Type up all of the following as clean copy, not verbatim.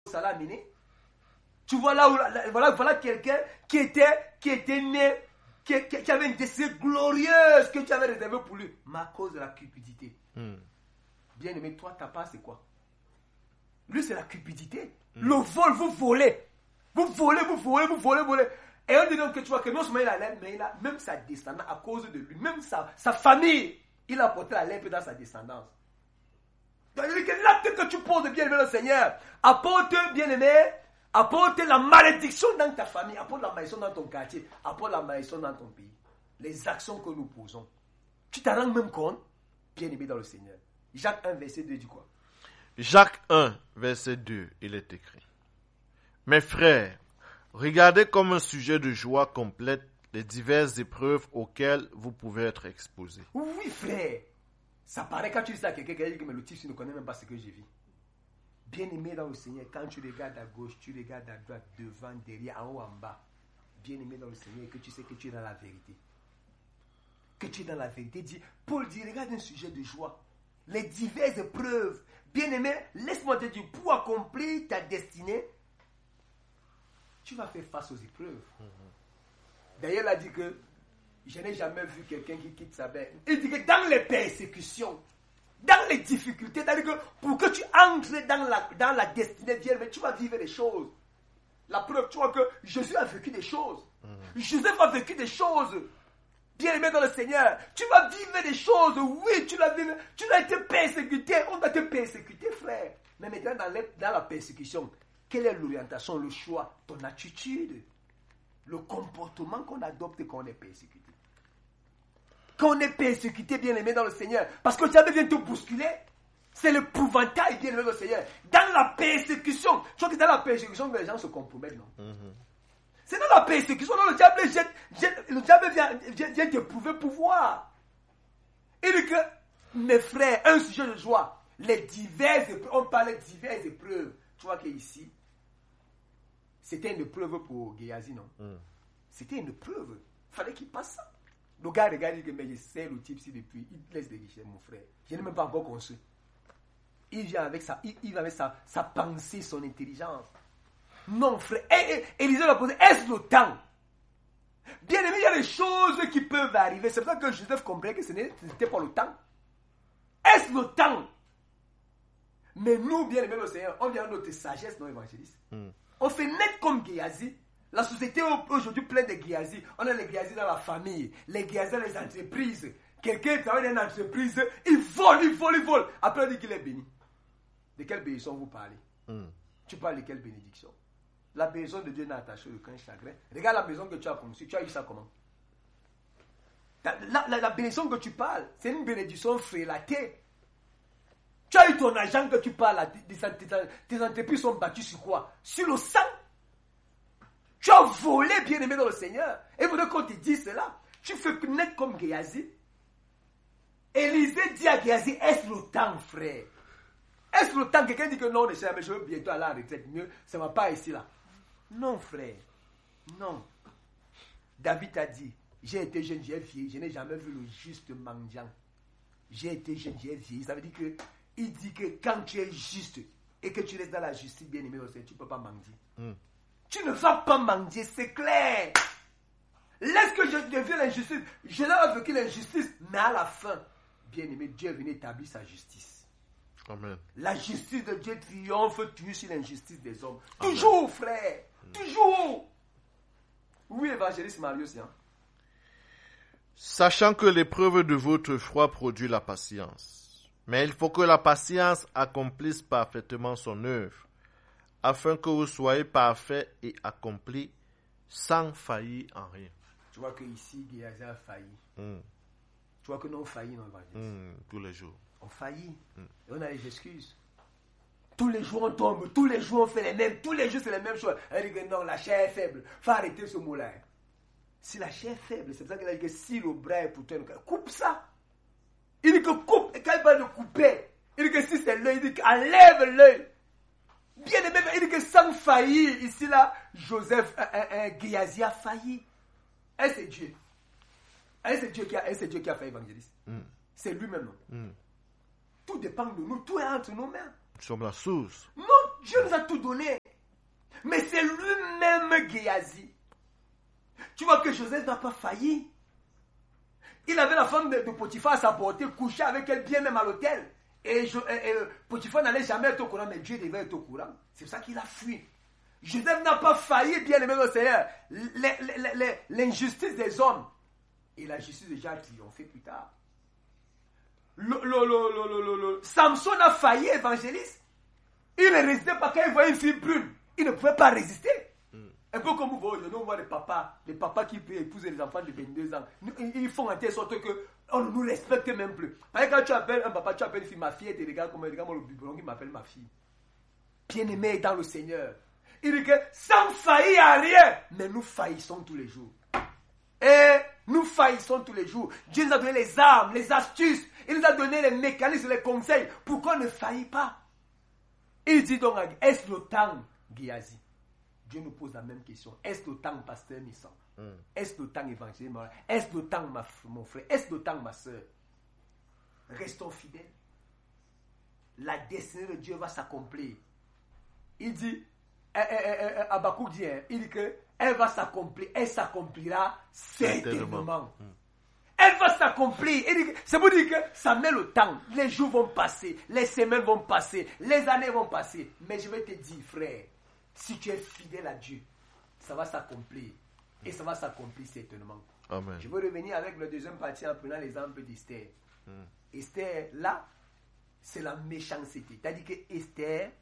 ça l'a amené. Tu vois là où voilà quelqu'un qui était né, qui avait une destinée glorieuse que tu avais réservée pour lui, mais à cause de la cupidité. Bien aimé, toi, ta part, c'est quoi? Lui, c'est la cupidité. Le vol, vous volez. Vous volez. Et on dit donc que tu vois que non seulement il a l'air, mais il a même sa descendance à cause de lui, même sa famille, il a porté la lèpre dans sa descendance. C'est-à-dire que l'acte que tu poses, bien-aimé le Seigneur, apporte, bien-aimé, apporte la malédiction dans ta famille, apporte la malédiction dans ton quartier, apporte la malédiction dans ton pays. Les actions que nous posons. Tu t'en rends même compte, bien-aimé dans le Seigneur. Jacques 1, verset 2 dit quoi? Jacques 1, verset 2, il est écrit. Mes frères, regardez comme un sujet de joie complète les diverses épreuves auxquelles vous pouvez être exposés. Oui, frère. Ça paraît quand tu dis ça à quelqu'un qui dit que le type ne connaît même pas ce que j'ai vu. Bien-aimé dans le Seigneur, quand tu regardes à gauche, tu regardes à droite, devant, derrière, en haut, en bas. Bien-aimé dans le Seigneur, que tu sais que tu es dans la vérité. Que tu es dans la vérité. Paul dit, regarde un sujet de joie. Les diverses épreuves. Bien-aimé, laisse-moi te dire, pour accomplir ta destinée, tu vas faire face aux épreuves. D'ailleurs, il a dit que je n'ai jamais vu quelqu'un qui quitte sa mère. Il dit que dans les persécutions, dans les difficultés, c'est-à-dire que pour que tu entres dans la destinée bien, mais tu vas vivre des choses. La preuve, tu vois que Jésus a vécu des choses. Joseph a vécu des choses. Bien-aimé dans le Seigneur, tu vas vivre des choses. Oui, tu l'as vécu. Tu as été persécuté. On va te persécuter, frère. Mais maintenant, dans la persécution, quelle est l'orientation, le choix, ton attitude, le comportement qu'on adopte quand on est persécuté? Quand on est persécuté, bien-aimé dans le Seigneur, parce que tu vient te bousculer, c'est l'épouvantail, bien-aimé dans le Seigneur. Dans la persécution, je crois que dans la persécution, les gens se compromettent, non? C'est dans la persécution, le diable vient t'éprouver pouvoir. Il dit que, mes frères, un sujet de joie, les diverses épreuves, on parlait de diverses épreuves. Tu vois qu'ici, c'était une épreuve pour Géasi, non? C'était une épreuve. Il fallait qu'il passe ça. Le gars regarde et dit que mais je sais le type si depuis, il laisse des richesses, mon frère. Je n'ai même pas encore construit. Il vient avec sa pensée, son intelligence. Non, frère. Élisée l'a posé, est-ce le temps? Bien aimé, il y a des choses qui peuvent arriver. C'est pour ça que Joseph comprenait que ce n'était pas le temps. Est-ce le temps? Mais nous, bien aimé le Seigneur, on vient à notre sagesse, non évangéliste. On fait net comme Géasi. La société aujourd'hui pleine de Géasi. On a les Géasi dans la famille, les Géasi dans les entreprises. Quelqu'un travaille dans une entreprise, il vole. Après, on dit qu'il est béni. De quelle bénédiction vous parlez? Tu parles de quelle bénédiction? La bénédiction de Dieu n'a attaché aucun chagrin. Regarde la maison que tu as conçue. Tu as eu ça comment? La bénédiction que tu parles, c'est une bénédiction frélatée. Tu as eu ton argent que tu parles, tes entreprises sont battues sur quoi? Sur le sang. Tu as volé, bien-aimé dans le Seigneur. Et vous devez qu'on te dise cela. Tu fais net comme Géasi. Élisée dit à Géasi, est-ce le temps, frère? Est-ce le temps? Quelqu'un dit que non, mais je veux bientôt aller à la retraite. Mieux, ça ne va pas ici là. Non, frère. Non. David a dit, j'ai été jeune, j'ai vieilli. Je n'ai jamais vu le juste mendiant. J'ai été jeune, j'ai vieilli. Ça veut dire que, il dit que quand tu es juste et que tu restes dans la justice, bien aimé, tu ne peux pas mendier. Tu ne vas pas mendier, c'est clair. Laisse que je devienne l'injustice. Je n'ai vécu l'injustice, mais à la fin, bien aimé, Dieu est venu établir sa justice. Amen. La justice de Dieu triomphe toujours sur l'injustice des hommes. Amen. Toujours, frère. Toujours. Oui, évangéliste Marius. Sachant que l'épreuve de votre foi produit la patience. Mais il faut que la patience accomplisse parfaitement son œuvre, afin que vous soyez parfaits et accomplis sans faillir en rien. Tu vois que ici, Géasi a failli. Tu vois que nous on faillit dans l'évangile. Tous les jours. On faillit. Et on a les excuses. Tous les jours on tombe, tous les jours on fait les mêmes, tous les jours c'est les mêmes choses. Elle dit que non, la chair est faible. Il faut arrêter ce mot-là. Si la chair est faible, c'est pour ça qu'elle a dit que si le bras est pour toi, coupe ça. Il dit que coupe, et quand il parle de couper, il dit que si c'est l'œil, il dit qu'enlève l'œil. Bien aimé, il dit que sans faillir, ici là, Joseph, Géasi a failli. Et c'est Dieu. Et c'est Dieu qui a fait évangéliste. C'est lui-même. Tout dépend de nous, tout est entre nos mains. Nous sommes la source. Non, Dieu nous a tout donné. Mais c'est lui-même Géasi. Tu vois que Joseph n'a pas failli. Il avait la femme de Potiphar à sa portée, couché avec elle bien même à l'hôtel. Et Potiphar n'allait jamais être au courant, mais Dieu devait être au courant. C'est pour ça qu'il a fui. Joseph n'a pas failli, bien aimé le Seigneur. L'injustice des hommes. Et la justice de Dieu a triomphé plus tard. Samson a failli, évangéliste. Il ne résistait pas quand il voyait une fille brune. Il ne pouvait pas résister. Un peu comme vous voyez, nous on voit les papas qui peuvent épouser les enfants de 22 ans. Ils font en telle sorte qu'on ne nous respecte même plus. Par exemple, quand tu appelles un papa, tu appelles une fille, ma fille, et tu regardes comme le biberon qui m'appelle ma fille. Bien-aimé dans le Seigneur. Il dit que sans faillir à rien, mais nous faillissons tous les jours. Et nous faillissons tous les jours. Dieu nous a donné les armes, les astuces. Il nous a donné les mécanismes, les conseils pour qu'on ne faillit pas. Il dit donc, est-ce le temps, Géasi? Dieu nous pose la même question. Est-ce le temps, pasteur Nissan? Est-ce le temps, évangéliste? Est-ce le temps, mon frère? Est-ce le temps, ma soeur? Restons fidèles. La destinée de Dieu va s'accomplir. Il dit, Habakkuk dit, il dit que elle va s'accomplir, elle s'accomplira certainement. Elle va s'accomplir. C'est pour dire que ça met le temps. Les jours vont passer, les semaines vont passer, les années vont passer. Mais je vais te dire, frère, si tu es fidèle à Dieu, ça va s'accomplir. Et ça va s'accomplir certainement. Amen. Je veux revenir avec la deuxième partie en prenant l'exemple d'Esther. Esther, là, c'est la méchanceté. C'est-à-dire que Esther,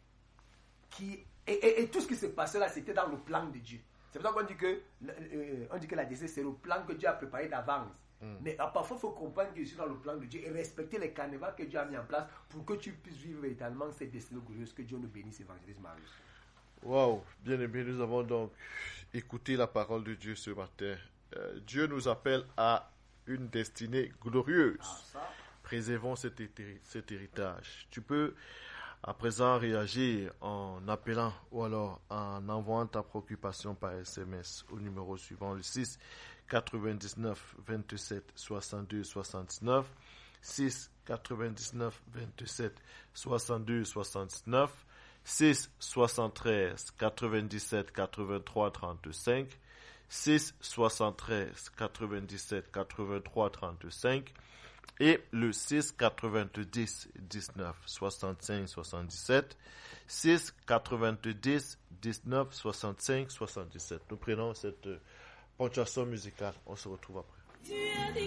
et tout ce qui se passait là, c'était dans le plan de Dieu. C'est pour ça qu'on dit que la destinée, c'est le plan que Dieu a préparé d'avance. Mais parfois, il faut comprendre que je suis dans le plan de Dieu et respecter les carnavals que Dieu a mis en place pour que tu puisses vivre véritablement cette destinée glorieuse. Que Dieu nous bénisse, évangéliste Marius. Wow, bien aimé, nous avons donc écouté la parole de Dieu ce matin. Dieu nous appelle à une destinée glorieuse. Préservons cet héritage. Tu peux à présent réagir en appelant ou alors en envoyant ta préoccupation par SMS au numéro suivant, le 6 99 27 62 79, 6 99 27 62 69, 6 73 97 83 35, 6 73 97 83 35 et le 6 90 19 65 77, 6 90 19 65 77. Nous prenons cette ponctuation musicale. On se retrouve après.